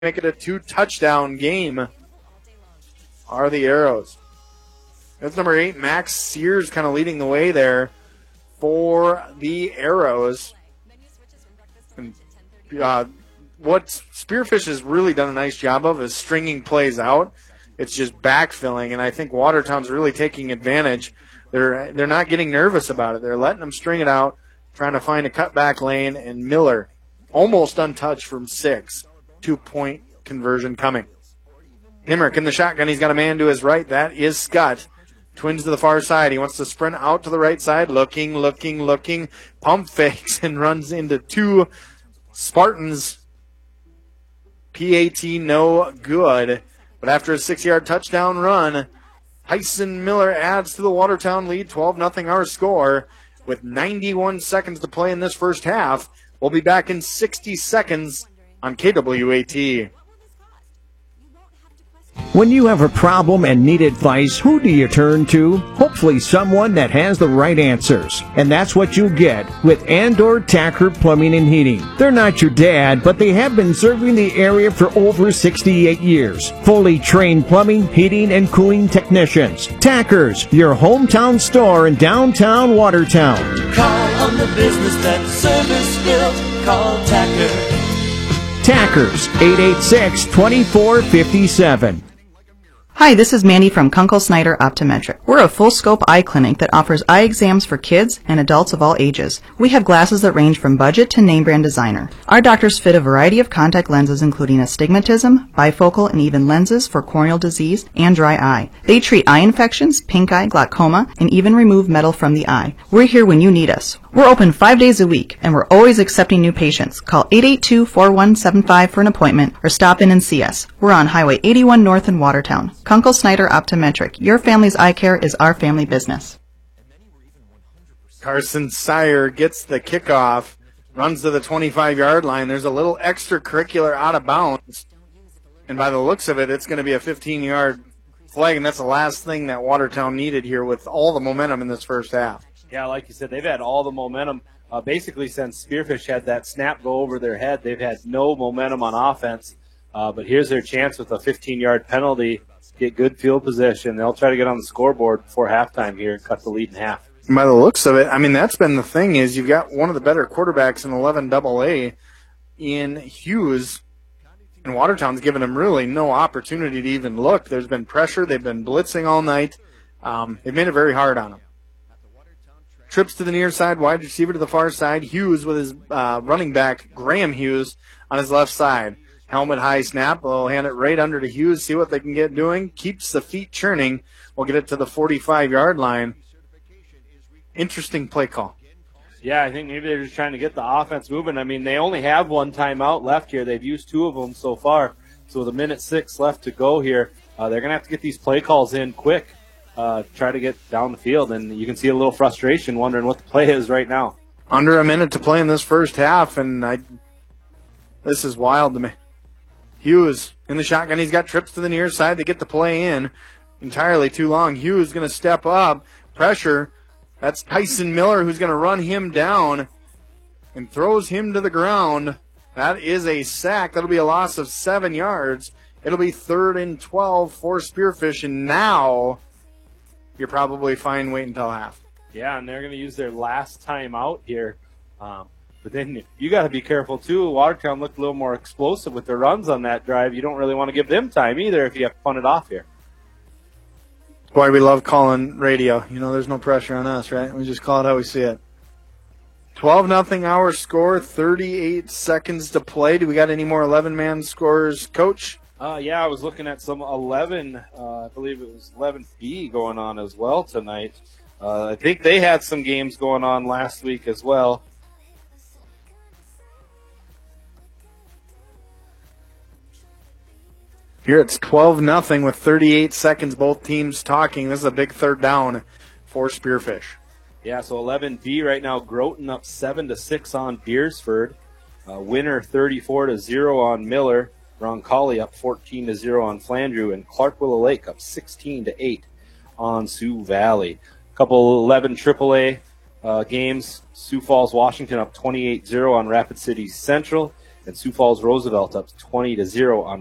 make it a 2-touchdown game are the Arrows. That's number 8, Max Sears, kind of leading the way there for the Arrows. And, what Spearfish has really done a nice job of is stringing plays out. It's just backfilling, and I think Watertown's really taking advantage. They're not getting nervous about it. They're letting them string it out, trying to find a cutback lane, and Miller almost untouched from 6. 2-point conversion coming. Himmerich in the shotgun. He's got a man to his right. That is Scott. Twins to the far side. He wants to sprint out to the right side. Looking. Pump fakes and runs into 2 Spartans. PAT no good. But after a 6-yard touchdown run, Tyson Miller adds to the Watertown lead. 12-0 our score with 91 seconds to play in this first half. We'll be back in 60 seconds on KWAT. When you have a problem and need advice, who do you turn to? Hopefully someone that has the right answers. And that's what you get with Andor Tackert Plumbing and Heating. They're not your dad, but they have been serving the area for over 68 years. Fully trained plumbing, heating, and cooling technicians. Tackers, your hometown store in downtown Watertown. Call on the business that's service built. Call Tackers. Tackers, 886-2457. Hi, this is Mandy from Kunkel Snyder Optometric. We're a full-scope eye clinic that offers eye exams for kids and adults of all ages. We have glasses that range from budget to name-brand designer. Our doctors fit a variety of contact lenses including astigmatism, bifocal, and even lenses for corneal disease and dry eye. They treat eye infections, pink eye, glaucoma, and even remove metal from the eye. We're here when you need us. We're open 5 days a week, and we're always accepting new patients. Call 882-4175 for an appointment or stop in and see us. We're on Highway 81 North in Watertown. Kunkel Snyder Optometric. Your family's eye care is our family business. Carson Sire gets the kickoff, runs to the 25-yard line. There's a little extracurricular out of bounds, and by the looks of it, it's going to be a 15-yard flag, and that's the last thing that Watertown needed here with all the momentum in this first half. Yeah, like you said, they've had all the momentum. Basically, since Spearfish had that snap go over their head, they've had no momentum on offense. But here's their chance with a 15-yard penalty, get good field position. They'll try to get on the scoreboard before halftime here and cut the lead in half. And by the looks of it, I mean, that's been the thing is you've got one of the better quarterbacks in 11 AA in Hughes, and Watertown's given them really no opportunity to even look. There's been pressure. They've been blitzing all night. They've made it very hard on them. Trips to the near side, wide receiver to the far side. Hughes with his running back, Graham Hughes, on his left side. Helmet high snap. They'll hand it right under to Hughes, see what they can get doing. Keeps the feet churning. We'll get it to the 45-yard line. Interesting play call. Yeah, I think maybe they're just trying to get the offense moving. I mean, they only have one timeout left here. They've used 2 of them so far. So with 1:06 left to go here, they're going to have to get these play calls in quick. Try to get down the field, and you can see a little frustration wondering what the play is right now. Under a minute to play in this first half, and this is wild to me. Hughes in the shotgun. He's got trips to the near side to get the play in. Entirely too long. Hughes going to step up. Pressure. That's Tyson Miller who's going to run him down and throws him to the ground. That is a sack. That'll be a loss of 7 yards. It'll be 3rd and 12 for Spearfish, and now you're probably fine waiting until half. Yeah, and they're going to use their last time out here. But then you got to be careful, too. Watertown looked a little more explosive with their runs on that drive. You don't really want to give them time either if you have to punt it off here. Boy, we love calling radio. You know, there's no pressure on us, right? We just call it how we see it. 12-0 our score, 38 seconds to play. Do we got any more 11-man scores, Coach? Yeah, I was looking at some 11, I believe it was 11B going on as well tonight. I think they had some games going on last week as well. Here it's 12-0 with 38 seconds, both teams talking. This is a big 3rd down for Spearfish. Yeah, so 11B right now, Groton up 7-6 on Beersford. Winner 34-0 on Miller. Roncalli up 14-0 on Flandreau, and Clark Willow Lake up 16-8 on Sioux Valley. A couple 11 AAA games. Sioux Falls, Washington up 28-0 on Rapid City Central, and Sioux Falls Roosevelt up 20-0 on